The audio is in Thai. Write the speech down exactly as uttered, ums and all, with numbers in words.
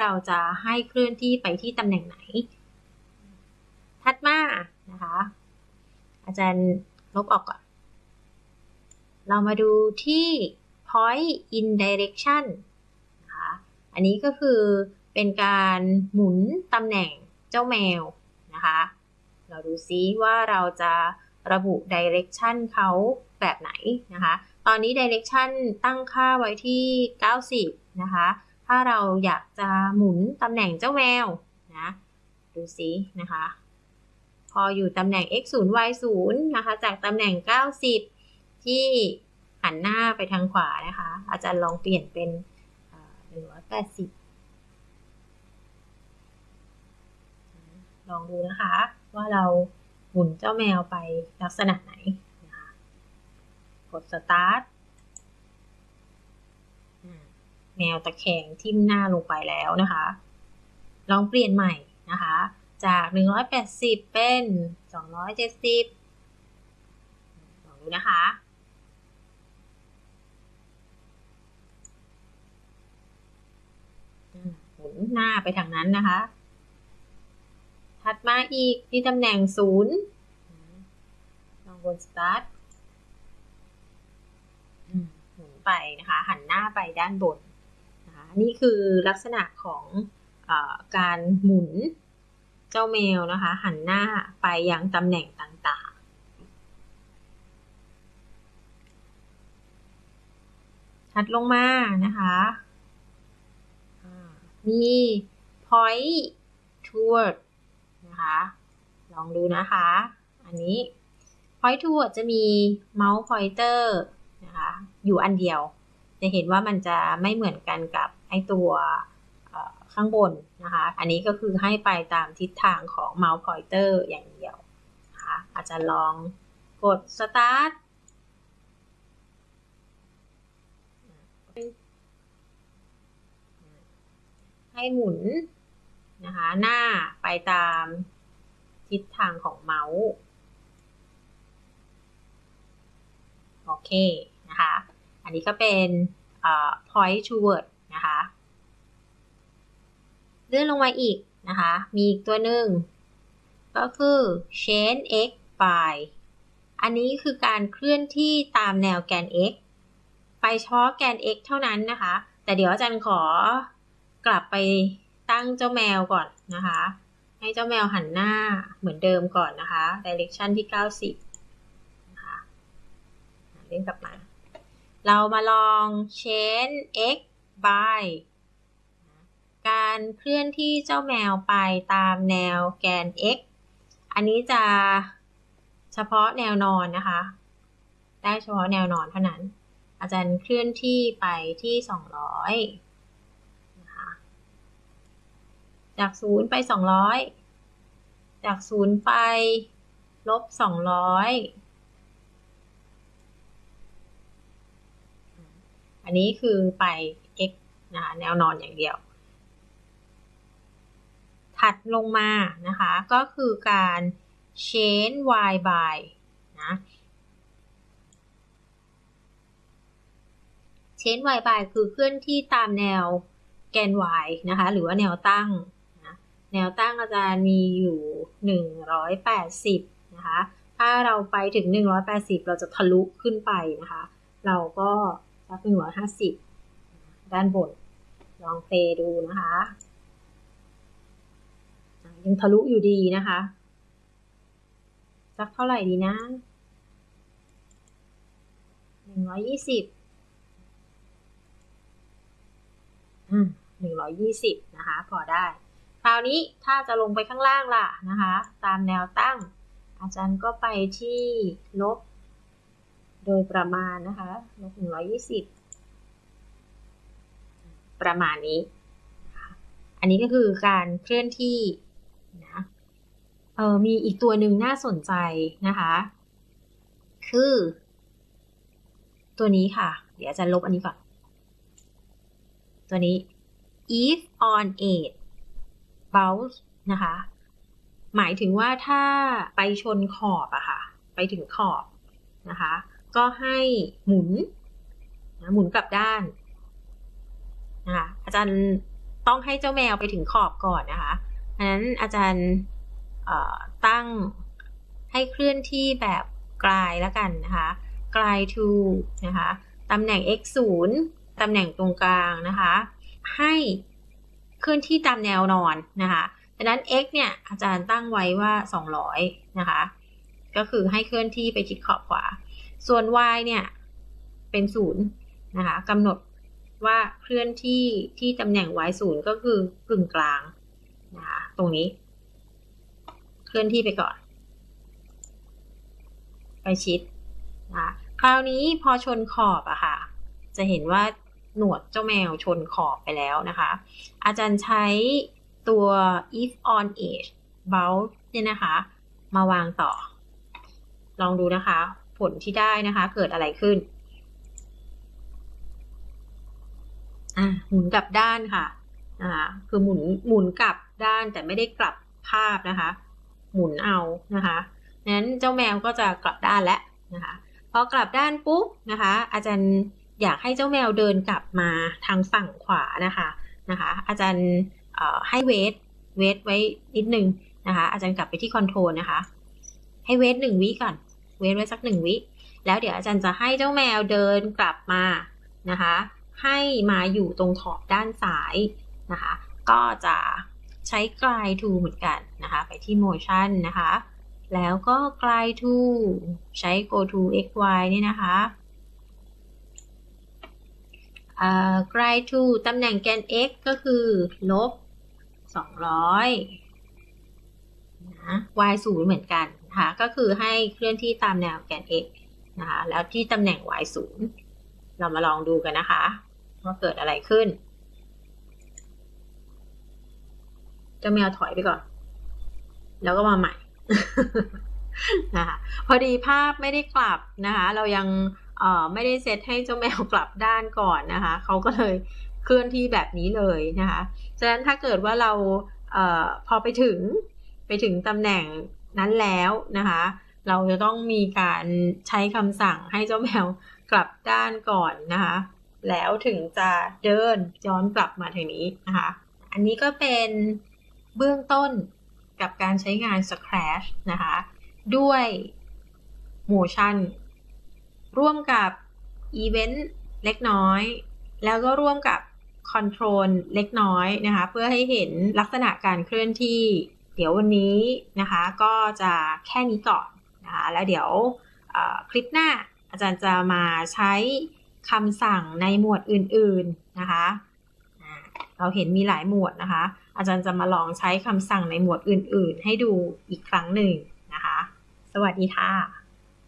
เราจะให้เคลื่อนที่ไปที่ตำแหน่งไหนถัดมานะคะอาจารย์ลบออกก่อนเรามาดูที่ point in direction นะคะอันนี้ก็คือเป็นการหมุนตำแหน่งเจ้าแมวนะคะเราดูซิว่าเราจะระบุ direction เขาแบบไหนนะคะตอนนี้ direction ตั้งค่าไว้ที่เก้าสิบนะคะถ้าเราอยากจะหมุนตำแหน่งเจ้าแมวนะดูซินะคะพออยู่ตำแหน่ง x ศูนย์ y ศูนย์นะคะจากตำแหน่งเก้าสิบที่หันหน้าไปทางขวานะคะอาจารย์ลองเปลี่ยนเป็นหนึ่งร้อยแปดสิบลองดูนะคะว่าเราหมุนเจ้าแมวไปลักษณะไหนนะคะกด start แมวตะแคงทิ่มหน้าลงไปแล้วนะคะลองเปลี่ยนใหม่นะคะจากหนึ่งร้อยแปดสิบเป็นสองร้อยเจ็ดสิบลองดูนะคะหมุนหน้าไปทางนั้นนะคะถัดมาอีกที่ตำแหน่งศูนย์ลองกด start หมุนไปนะคะหันหน้าไปด้านบนนะคะนี่คือลักษณะของเอ่อการหมุนเจ้าแมวนะคะหันหน้าไปยังตำแหน่งต่างๆถัดลงมานะคะมี point toward นะคะลองดูนะคะอันนี้ point toward จะมี mouse pointer นะคะอยู่อันเดียวจะเห็นว่ามันจะไม่เหมือนกันกับไอตัวข้างบนนะคะอันนี้ก็คือให้ไปตามทิศทางของ mouse pointer อย่างเดียวนะคะอาจจะลองกด start ให้หมุนนะคะหน้าไปตามทิศทางของเมาส์โอเคนะคะอันนี้ก็เป็น point toward นะคะเลื่อนลงมาอีกนะคะมีอีกตัวหนึ่งก็คือ change x by อันนี้คือการเคลื่อนที่ตามแนวแกน x ไปเฉพาะแกน x เท่านั้นนะคะแต่เดี๋ยวอาจารย์ขอกลับไปตั้งเจ้าแมวก่อนนะคะให้เจ้าแมวหันหน้าเหมือนเดิมก่อนนะคะ direction ที่เก้าสิบนะคะเล่นกลับมาเรามาลอง change x by การเคลื่อนที่เจ้าแมวไปตามแนวแกน x อันนี้จะเฉพาะแนวนอนนะคะได้เฉพาะแนวนอนเท่านั้นอาจารย์เคลื่อนที่ไปที่สองร้อยนะคะจากศูนย์ไปสองร้อยจากศูนย์ไปลบสองร้อยอันนี้คือไป x นะคะแนวนอนอย่างเดียวถัดลงมานะคะก็คือการ change y by นะ change y by คือเคลื่อนที่ตามแนวแกน y นะคะหรือว่าแนวตั้งนะแนวตั้งอาจารย์มีอยู่หนึ่งร้อยแปดสิบนะคะถ้าเราไปถึงหนึ่งร้อยแปดสิบเราจะทะลุขึ้นไปนะคะเราก็สักหนึ่งร้อยห้าสิบด้านบนลองเพลย์ดูนะคะยังทะลุอยู่ดีนะคะสักเท่าไหร่ดีนะหนึ่งร้อยยี่สิบอืมหนึ่งร้อยยี่สิบนะคะพอได้คราวนี้ถ้าจะลงไปข้างล่างล่ะนะคะตามแนวตั้งอาจารย์ก็ไปที่ลบโดยประมาณนะคะลบหนึ่งร้อยยี่สิบประมาณนี้นะคะอันนี้ก็คือการเคลื่อนที่นะเออมีอีกตัวหนึ่งน่าสนใจนะคะคือตัวนี้ค่ะเดี๋ยวอาจารย์ลบอันนี้ก่อนตัวนี้ if on eight bounce นะคะหมายถึงว่าถ้าไปชนขอบอะค่ะไปถึงขอบนะคะก็ให้หมุนนะหมุนกลับด้านนะคะอาจารย์ต้องให้เจ้าแมวไปถึงขอบก่อนนะคะอันนั้นอาจารย์ตั้งให้เคลื่อนที่แบบกลายแล้วกันนะคะกลาย to นะคะตำแหน่ง x ศูนย์ตำแหน่งตรงกลางนะคะให้เคลื่อนที่ตามแนวนอนนะคะดังนั้น x เนี่ยอาจารย์ตั้งไว้ว่าสองร้อยนะคะก็คือให้เคลื่อนที่ไปทิศขอบขวาส่วน y เนี่ยเป็นศูนย์นะคะกำหนดว่าเคลื่อนที่ที่ตำแหน่ง y ศูนย์ก็คือกึ่งกลางนะคะตรงนี้เคลื่อนที่ไปก่อนไปชิดนะคราวนี้พอชนขอบอะค่ะจะเห็นว่าหนวดเจ้าแมวชนขอบไปแล้วนะคะอาจารย์ใช้ตัว if on edge bound เนี่ยนะคะมาวางต่อลองดูนะคะผลที่ได้นะคะเกิดอะไรขึ้นอ่ะหมุนกลับด้านค่ะนะคะคือหมุนหมุนกลับด้านแต่ไม่ได้กลับภาพนะคะหมุนเอานะคะนั้นเจ้าแมวก็จะกลับด้านแล้วนะคะพอกลับด้านปุ๊บนะคะอาจารย์อยากให้เจ้าแมวเดินกลับมาทางฝั่งขวานะคะนะคะอาจารย์ให้เวทเวทไว้นิดนึงนะคะอาจารย์กลับไปที่คอนโทรลนะคะให้เวทหนึ่งวิก่อนเวทไว้สักหนึ่งวิแล้วเดี๋ยวอาจารย์จะให้เจ้าแมวเดินกลับมานะคะให้มาอยู่ตรงขอบด้านซ้ายนะคะก็จะใช้ glide to เหมือนกันนะคะไปที่ motion นะคะแล้วก็ glide to ใช้ go to xy นี่นะคะ uh, glide to ตำแหน่งแกน x ก็คือลบสองร้อยนะ y ศูนย์เหมือนกันนะคะก็คือให้เคลื่อนที่ตามแนวแกน x นะคะแล้วที่ตำแหน่ง y ศูนย์เรามาลองดูกันนะคะว่าเกิดอะไรขึ้นเจ้าแมวถอยไปก่อนแล้วก็มาใหม่ นะคะพอดีภาพไม่ได้กลับนะคะเรายังเอ่อไม่ได้เซตให้เจ้าแมวกลับด้านก่อนนะคะเขาก็เลยเคลื่อนที่แบบนี้เลยนะคะฉะนั้นถ้าเกิดว่าเราเอ่อพอไปถึงไปถึงตำแหน่งนั้นแล้วนะคะเราจะต้องมีการใช้คำสั่งให้เจ้าแมวกลับด้านก่อนนะคะแล้วถึงจะเดินย้อนกลับมาทางนี้นะคะอันนี้ก็เป็นเบื้องต้นกับการใช้งาน Scratch นะคะด้วย Motion ร่วมกับ Event เล็กน้อยแล้วก็ร่วมกับ Control เล็กน้อยนะคะเพื่อให้เห็นลักษณะการเคลื่อนที่เดี๋ยววันนี้นะคะก็จะแค่นี้ก่อนนะคะแล้วเดี๋ยวคลิปหน้าอาจารย์จะมาใช้คำสั่งในหมวดอื่นๆนะคะเราเห็นมีหลายหมวดนะคะอาจารย์จะมาลองใช้คำสั่งในหมวดอื่นๆให้ดูอีกครั้งหนึ่งนะคะสวัสดีค่ะ